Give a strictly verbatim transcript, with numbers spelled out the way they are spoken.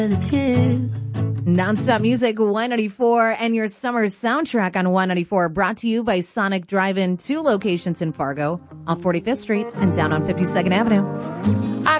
Nonstop music, one ninety-four, and your summer soundtrack on one ninety-four, brought to you by Sonic Drive-In, two locations in Fargo, on forty-fifth Street and down on fifty-second Avenue.